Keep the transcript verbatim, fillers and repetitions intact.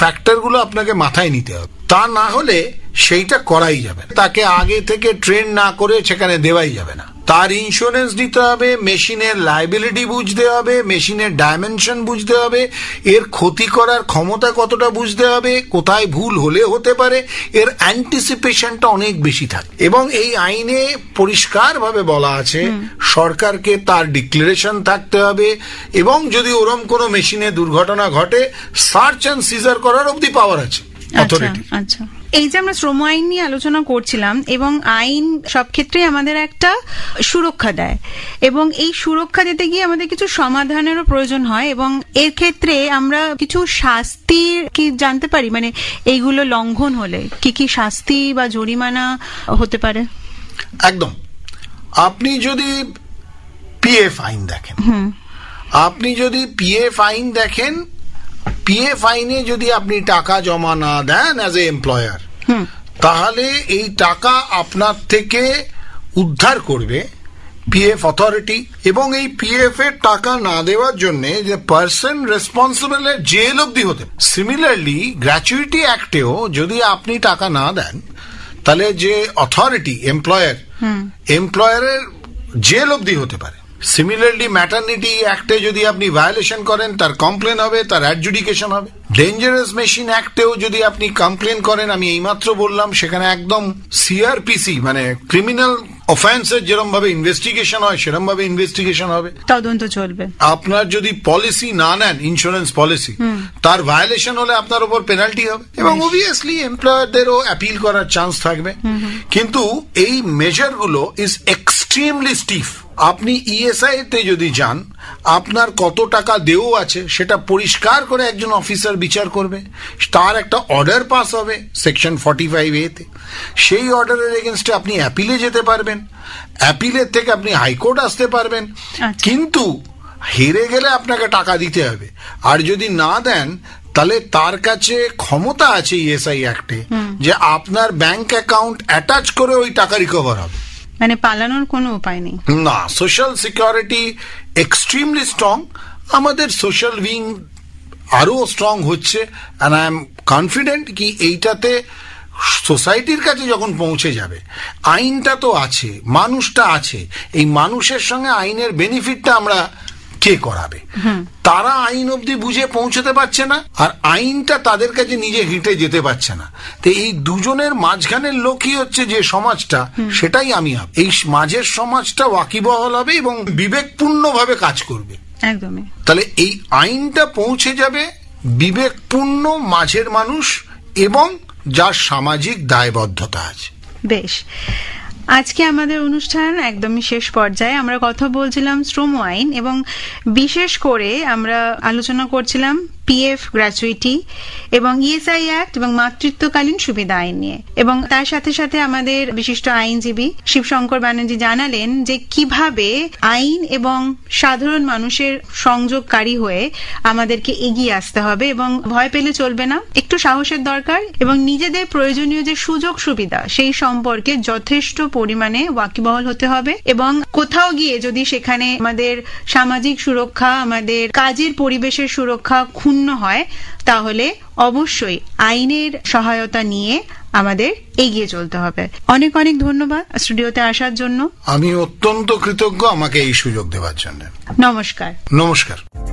ফ্যাক্টরগুলো আপনাকে মাথায় নিতে হবে, তা না হলে সেইটা করাই যাবে না। তাকে আগে থেকে ট্রেন না করে সেখানে দেওয়াই যাবে না। তার ইন্স্যুরেন্স দিতে হবে, মেশিনের লাইবিলিটি বুঝতে হবে, মেশিনের ডাইমেনশন বুঝতে হবে, এর ক্ষতি করার ক্ষমতা কতটা বুঝতে হবে, কোথায় ভুল হলে হতে পারে, এর অ্যান্টিসিপেশনটা অনেক বেশি থাকে। এবং এই আইনে পরিষ্কারভাবে বলা আছে সরকারকে তার ডিক্লারেশন থাকতে হবে, এবং যদি ওরম কোনো মেশিনে দুর্ঘটনা ঘটে সার্চ অ্যান্ড সিজার করার অবধি পাওয়ার আছে অথরিটি। আচ্ছা, এই যে আমরা শ্রম আইন নিয়ে আলোচনা করছিলাম, এবং আইন সব ক্ষেত্রে আমাদের একটা সুরক্ষা দেয়, এবং এই সুরক্ষা দিতে গিয়ে আমাদের কিছু সমাধানেরও প্রয়োজন হয়, এবং এর ক্ষেত্রে আমরা কিছু শাস্তি কি জানতে পারি, মানে এইগুলো লঙ্ঘন হলে কি কি শাস্তি বা জরিমানা হতে পারে? একদম। আপনি যদি পিএফ আইন দেখেন, আপনি যদি পিএফ আইন দেখেন, পিএফ আইনে যদি আপনি টাকা জমা না দেন অ্যাজ এ এমপ্লয়ার, তাহলে এই টাকা আপনার থেকে উদ্ধার করবে পিএফ অথরিটি, এবং এই পিএফ এর টাকা না দেওয়ার জন্য যে পার্সন রেসপন্সিবল এর জেল অবধি হতে। সিমিলারলি গ্র্যাচুইটি অ্যাক্টেও যদি আপনি টাকা না দেন তাহলে যে অথরিটি এমপ্লয়ার, এমপ্লয়ারের জেল অবধি হতে পারে। সিমিলারলি ম্যাটারনিটি অ্যাক্টে যদি আপনি ভায়োলেশন করেন তার কমপ্লেন হবে, তার অ্যাডজুডিকেশন হবে। ডেঞ্জারাস মেশিন অ্যাক্টেও যদি আপনি কমপ্লেন করেন, আমি এইমাত্র বললাম সেখানে একদম সিআরপিসি মানে ক্রিমিনাল অফেন্সের যেরকম ভাবে ইনভেস্টিগেশন হয় সেরকম ভাবে ইনভেস্টিগেশন হবে, তদন্ত চলবে। আপনার যদি পলিসি না নেন, ইন্স্যুরেন্স পলিসি, তার ভায়োলেশন হলে আপনার উপর পেনাল্টি হবে, এবং অবভিয়াসলি এমপ্লয়ারদেরও অ্যাপিল করার চান্স থাকবে। কিন্তু এই মেজারগুলো ইজ এক্সট্রিমলি স্টিফ। আপনি ইএসআই তে যদি যান, আপনার কত টাকা দেও আছে সেটা পরিষ্কার করে একজন অফিসার বিচার করবে, তার একটা অর্ডার পাস হবে সেকশন ফর্টি ফাইভ এ তে, সেই অর্ডারের এগেনস্টে আপনি অ্যাপিলে যেতে পারবেন, অ্যাপিলের থেকে আপনি হাইকোর্ট আসতে পারবেন। কিন্তু হেরে গেলে আপনাকে টাকা দিতে হবে, আর যদি না দেন তাহলে তার কাছে ক্ষমতা আছে ইএসআই অ্যাক্টে যে আপনার ব্যাংক অ্যাকাউন্ট অ্যাটাচ করে ওই টাকা রিকভার হবে, মানে পালানোর কোনো উপায় নেই। না, সোশ্যাল সিকিউরিটি এক্সট্রিমলি স্ট্রং, আমাদের সোশ্যাল উইং আরো স্ট্রং হচ্ছে, এন্ড আই এম কনফিডেন্ট কি এইটাতে সোসাইটির কাছে যখন পৌঁছে যাবে, আইনটা তো আছে, মানুষটা আছে, এই মানুষের সঙ্গে আইনের বেনিফিটটা আমরা কে করাবে? তারা আইন অবধি বুঝে পৌঁছতে পারছে না, আর আইনটা তাদের কাছে নিজে হেঁটে যেতে পারছে না। তো এই দুজনের মাঝখানের লোকই হচ্ছে যে সমাজটা, সেটাই আমি এই মাঝের সমাজটা ওয়াকিবহাল হবে এবং বিবেকপূর্ণ ভাবে কাজ করবে। একদমই। তাহলে এই আইনটা পৌঁছে যাবে বিবেকপূর্ণ মাঝের মানুষ এবং যার সামাজিক দায়বদ্ধতা আছে। বেশ, আজকে আমাদের অনুষ্ঠান একদমই শেষ পর্যায়ে। আমরা কথা বলছিলাম শ্রম আইন, এবং বিশেষ করে আমরা আলোচনা করছিলাম পিএফ গ্র্যাচুইটি এবং ইএসআই অ্যাক্ট এবং মাতৃত্বকালীন সুবিধা আইন নিয়ে। এবং তার সাথে সাথে আমাদের বিশিষ্ট আইনজীবী শিবশঙ্কর ব্যানার্জি জানালেন যে কিভাবে আইন এবং সাধারণ মানুষের সংযোগকারী হয়ে আমাদেরকে এগিয়ে আসতে হবে, এবং ভয় পেলে চলবে না, একটু সাহসের দরকার, এবং নিজেদের প্রয়োজনীয় যে সুযোগ সুবিধা সেই সম্পর্কে যথেষ্ট পরিমাণে ওয়াকিবহাল হতে হবে। এবং কোথাও গিয়ে যদি সেখানে আমাদের সামাজিক সুরক্ষা, আমাদের কাজের পরিবেশের সুরক্ষা ক্ষুণ্ণ হয়, তাহলে অবশ্যই আইনের সহায়তা নিয়ে আমাদের এগিয়ে চলতে হবে। অনেক অনেক ধন্যবাদ স্টুডিওতে আসার জন্য। আমি অত্যন্ত কৃতজ্ঞ আমাকে এই সুযোগ দেওয়ার জন্য। নমস্কার। নমস্কার।